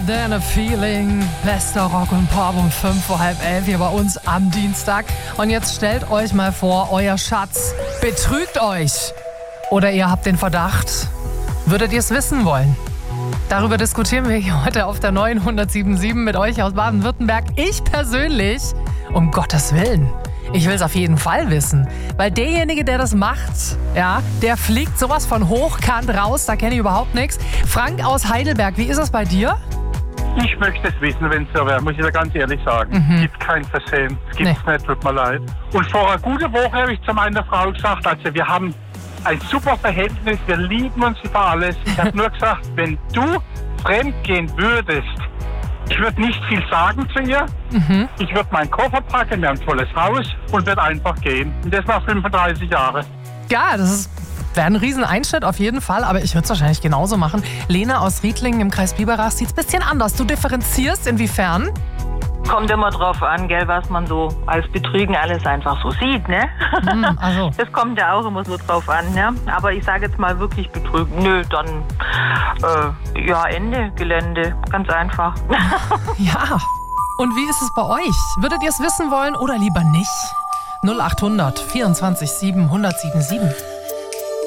Than a Feeling. Bester Rock und Pop um 11:05 hier bei uns am Dienstag. Und jetzt stellt euch mal vor, euer Schatz betrügt euch. Oder ihr habt den Verdacht. Würdet ihr es wissen wollen? Darüber diskutieren wir hier heute auf der neuen 107.7 mit euch aus Baden-Württemberg. Ich persönlich, um Gottes Willen, ich will es auf jeden Fall wissen. Weil derjenige, der das macht, ja, der fliegt sowas von hochkant raus, da kenne ich überhaupt nichts. Frank aus Heidelberg, wie ist es bei dir? Ich möchte es wissen, wenn es so wäre, muss ich da ganz ehrlich sagen. Es gibt kein Versehen, es gibt es nicht, tut mir leid. Und vor einer guten Woche habe ich zu meiner Frau gesagt, also wir haben ein super Verhältnis, wir lieben uns über alles. Ich habe nur gesagt, wenn du fremdgehen würdest, ich würde nicht viel sagen zu ihr. Ich würde meinen Koffer packen, wir haben ein tolles Haus und würde einfach gehen. Und das nach 35 Jahren. Ja, das wäre ein Rieseneinschnitt auf jeden Fall, aber ich würde es wahrscheinlich genauso machen. Lena aus Riedlingen im Kreis Biberach sieht es ein bisschen anders. Du differenzierst inwiefern? Kommt immer drauf an, gell, was man so als Betrügen alles einfach so sieht, ne? Also. Das kommt ja auch immer so drauf an, ne? Aber ich sage jetzt mal wirklich Betrügen. Nö, dann, Ende Gelände. Ganz einfach. Ja. Und wie ist es bei euch? Würdet ihr es wissen wollen oder lieber nicht? 0800 24 7 1077.